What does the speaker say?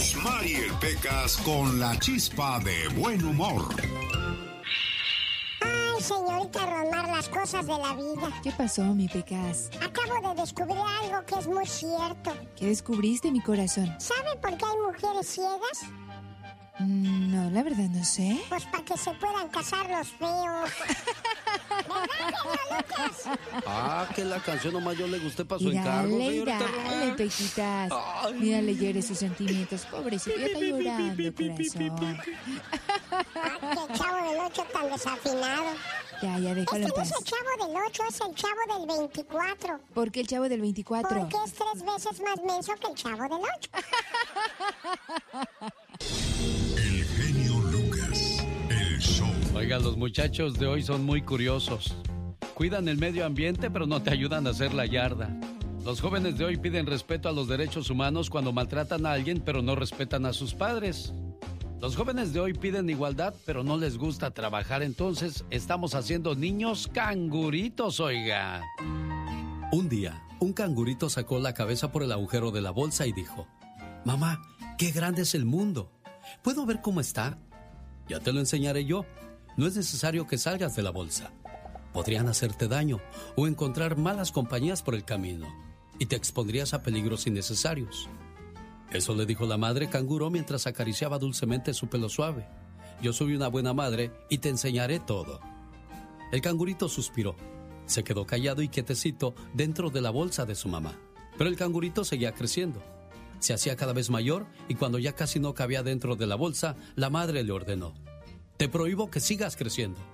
Mariel Pecas con la chispa de buen humor. Ay, señorita Rosmar, las cosas de la vida. ¿Qué pasó, mi Pecas? Acabo de descubrir algo que es muy cierto. ¿Qué descubriste, mi corazón? ¿Sabe por qué hay mujeres ciegas? No, la verdad no sé. Pues para que se puedan casar los feos. ¿Verdad, genio Lucas? Ah, que la canción nomás yo le gusté para su encargo, señorita dale, Rosmar. Pequitas. Mírale, llore sus sentimientos. Pobrecito, ya está llorando, corazón. Ay, qué Chavo del 8 tan desafinado. Ya, déjalo en No paz. es el Chavo del 8, es el Chavo del 24. ¿Por qué el Chavo del 24? Porque es 3 veces más menso que el Chavo del 8. El genio Lucas, el show. Oiga, los muchachos de hoy son muy curiosos. Cuidan el medio ambiente, pero no te ayudan a hacer la yarda. Los jóvenes de hoy piden respeto a los derechos humanos cuando maltratan a alguien, pero no respetan a sus padres. Los jóvenes de hoy piden igualdad, pero no les gusta trabajar, entonces estamos haciendo niños canguritos, oiga. Un día, un cangurito sacó la cabeza por el agujero de la bolsa y dijo: Mamá, qué grande es el mundo. ¿Puedo ver cómo está? Ya te lo enseñaré yo. No es necesario que salgas de la bolsa. Podrían hacerte daño o encontrar malas compañías por el camino y te expondrías a peligros innecesarios. Eso le dijo la madre canguro mientras acariciaba dulcemente su pelo suave. Yo soy una buena madre y te enseñaré todo. El cangurito suspiró. Se quedó callado y quietecito dentro de la bolsa de su mamá. Pero el cangurito seguía creciendo. Se hacía cada vez mayor y cuando ya casi no cabía dentro de la bolsa, la madre le ordenó: Te prohíbo que sigas creciendo.